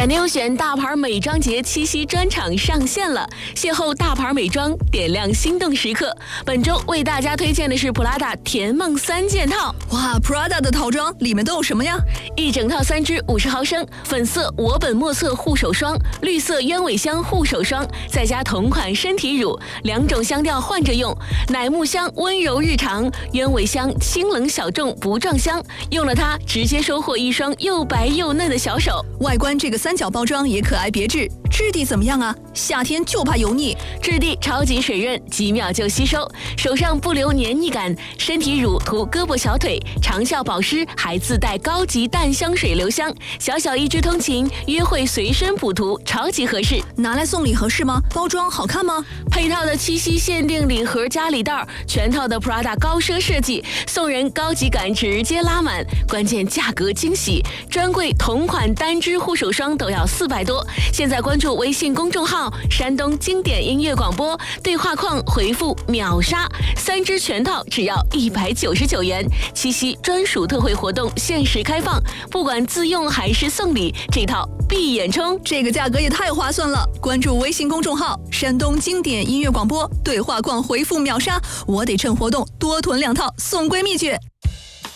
闪电优选大牌美妆节七夕专场上线了，邂逅大牌美妆，点亮心动时刻。本周为大家推荐的是普拉达甜梦3件套。 哇 ，Prada 的套装里面都有什么呀？ 一整套3支50毫升，粉色我本莫测护手霜，绿色鸢尾香护手霜，再加同款身体乳，2种香调换着用。奶木香温柔日常，鸢尾香清冷小众不撞香。用了它，直接收获一双又白又嫩的小手。 外观这个3角包装也可爱别致，质地怎么样啊？夏天就怕油腻， 质地超级水润，几秒就吸收，手上不留黏腻感。身体乳涂胳膊小腿，长效保湿，还自带高级淡香水留香，小小一支通勤，约会随身补涂，超级合适。 拿来送礼合适吗？包装好看吗？ 配套的七夕限定礼盒加礼袋，全套的 Prada 高奢设计，送人高级感直接拉满，关键价格惊喜，专柜同款单支护手霜都要400多。现在关注微信公众号山东经典音乐广播，对话框回复秒杀，3支全套只要199元。七夕专属特惠活动限时开放，不管自用还是送礼，这套闭眼冲， 这个价格也太划算了！关注微信公众号山东经典音乐广播，对话框回复秒杀，我得趁活动多囤2套送闺蜜去。